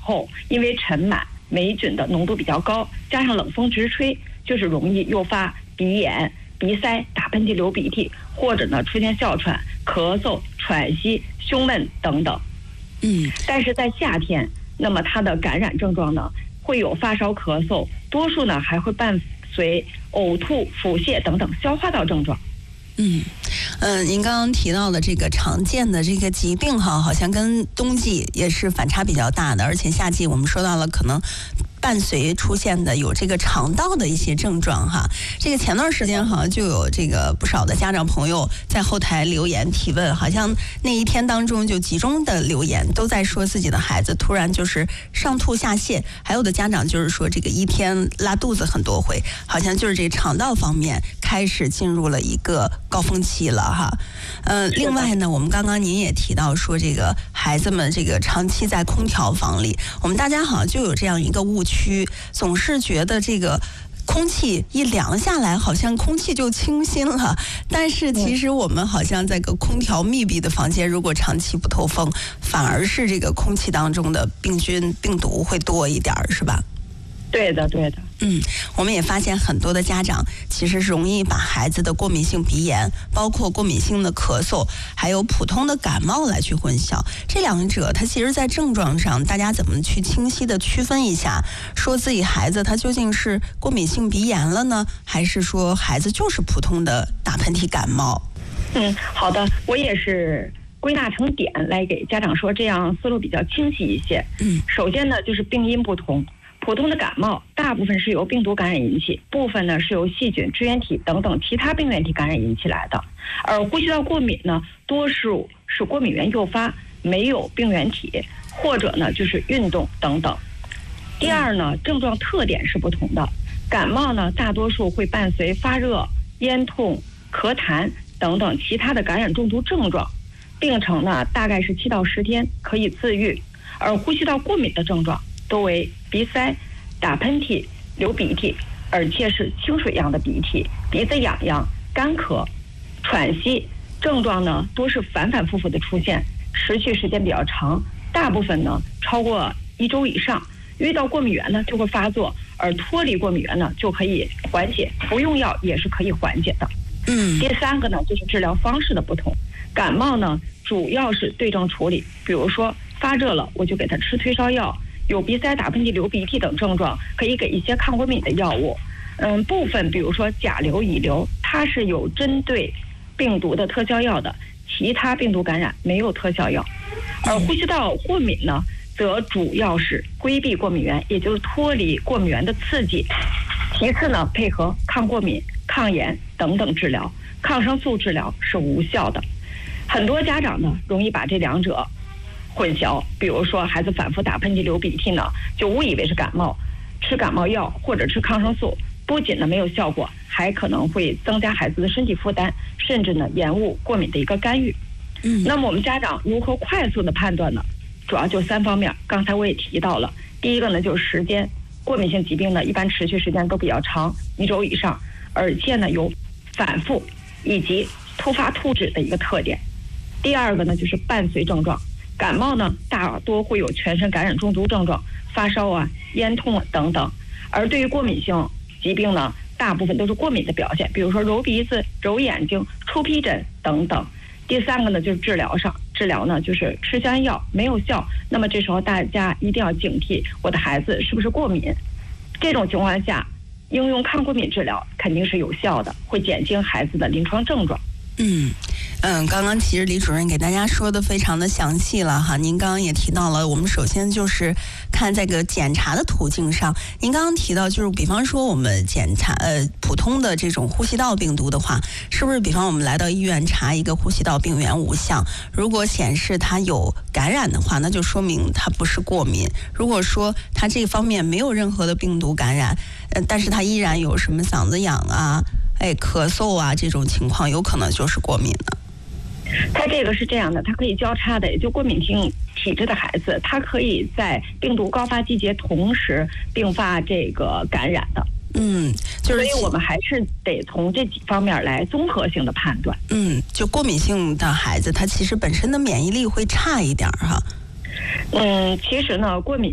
后，因为尘螨、霉菌的浓度比较高，加上冷风直吹，就是容易诱发鼻炎、鼻塞、打喷嚏、流鼻涕，或者呢出现哮喘、咳嗽、喘息、胸闷等等。但是在夏天，那么它的感染症状呢会有发烧、咳嗽，多数呢还会伴随呕吐、腹泻等等消化道症状。 您刚刚提到的这个常见的这个疾病哈，好像跟冬季也是反差比较大的，而且夏季我们说到了可能伴随出现的有这个肠道的一些症状哈。这个前段时间好像就有这个不少的家长朋友在后台留言提问，好像那一天当中就集中的留言都在说自己的孩子突然就是上吐下泻，还有的家长就是说这个一天拉肚子很多回，好像就是这个肠道方面开始进入了一个高峰期了哈。另外呢，我们刚刚您也提到说这个孩子们这个长期在空调房里，我们大家好像就有这样一个误区，总是觉得这个空气一凉下来，好像空气就清新了。但是其实我们好像在个空调密闭的房间，如果长期不透风，反而是这个空气当中的病菌、病毒会多一点，是吧？ 对的。 我们也发现很多的家长其实是容易把孩子的过敏性鼻炎，包括过敏性的咳嗽，还有普通的感冒来去混淆。这两者它其实在症状上，大家怎么去清晰的区分一下，说自己孩子他究竟是过敏性鼻炎了呢，还是说孩子就是普通的打喷嚏感冒？ 好的，我也是归纳成点来给家长说，这样思路比较清晰一些。首先呢，就是病因不同。普通的感冒大部分是由病毒感染引起，部分呢是由细菌、支原体等等其他病原体感染引起来的。而呼吸道过敏呢，多数是过敏源诱发，没有病原体，或者呢就是运动等等。第二呢，症状特点是不同的。感冒呢，大多数会伴随发热、咽痛、咳痰等等其他的感染中毒症状，病程呢大概是7到10天，可以自愈。而呼吸道过敏的症状多为鼻塞、打喷嚏、流鼻涕，而且是清水样的鼻涕，鼻子痒痒、干咳、喘息，症状呢多是反反复复的出现，持续时间比较长，大部分呢超过1周以上。遇到过敏源呢就会发作，而脱离过敏源呢就可以缓解，服用药也是可以缓解的。第三个呢就是治疗方式的不同。感冒呢主要是对症处理，比如说发热了，我就给他吃退烧药。有鼻塞、打喷嚏、流鼻涕等症状，可以给一些抗过敏的药物。部分比如说甲流、乙流，它是有针对病毒的特效药的，其他病毒感染没有特效药。而呼吸道过敏呢，则主要是规避过敏源，也就是脱离过敏源的刺激。其次呢，配合抗过敏、抗炎等等治疗，抗生素治疗是无效的。很多家长呢，容易把这两者混淆，比如说孩子反复打喷嚏、流鼻涕呢，就误以为是感冒，吃感冒药或者吃抗生素，不仅呢没有效果，还可能会增加孩子的身体负担，甚至呢延误过敏的一个干预。那么我们家长如何快速的判断呢？主要就3方面，刚才我也提到了。第一个呢就是时间，过敏性疾病呢一般持续时间都比较长，1周以上，而且呢有反复以及突发突止的一个特点。第二个呢就是伴随症状。感冒呢，大多会有全身感染中毒症状，发烧啊、咽痛啊等等。而对于过敏性疾病呢，大部分都是过敏的表现，比如说揉鼻子、揉眼睛、出皮疹等等。第三个呢，就是治疗上，治疗呢就是吃消炎药没有效，那么这时候大家一定要警惕，我的孩子是不是过敏？这种情况下，应用抗过敏治疗肯定是有效的，会减轻孩子的临床症状。 刚刚其实李主任给大家说的非常的详细了哈。您刚刚也提到了，我们首先就是看这个检查的途径上，您刚刚提到就是比方说我们检查普通的这种呼吸道病毒的话，是不是比方我们来到医院查一个呼吸道病原5项，如果显示它有感染的话，那就说明它不是过敏。如果说它这方面没有任何的病毒感染，但是它依然有什么嗓子痒啊、咳嗽啊这种情况，有可能就是过敏的。 它这个是这样的，它可以交叉的，也就过敏性体质的孩子，它可以在病毒高发季节同时并发这个感染的。所以我们还是得从这几方面来综合性的判断。 就过敏性的孩子，他其实本身的免疫力会差一点哈。 其实呢，过敏